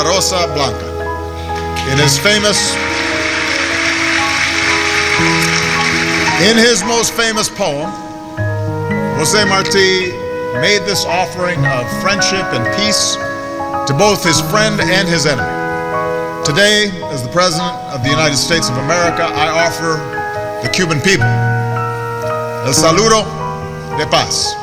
La Rosa Blanca. In his most famous poem, Jose Marti made this offering of friendship and peace to both his friend and his enemy. Today, as the President of the United States of America, I offer the Cuban people el saludo de paz.